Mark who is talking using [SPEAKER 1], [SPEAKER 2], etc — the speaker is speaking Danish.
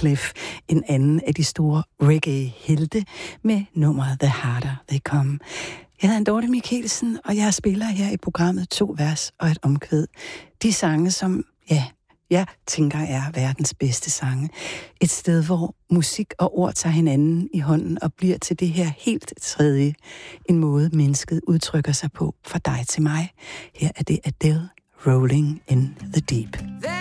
[SPEAKER 1] Cliff, en anden af de store reggae-helte, med nummeret The Harder They Come. Jeg hedder Dorte Mikkelsen, og jeg spiller her i programmet 2 vers og et omkvæd. De sange, som jeg tænker er verdens bedste sange. Et sted, hvor musik og ord tager hinanden i hånden og bliver til det her helt tredje. En måde, mennesket udtrykker sig på fra dig til mig. Her er det Adele, Rolling in the Deep.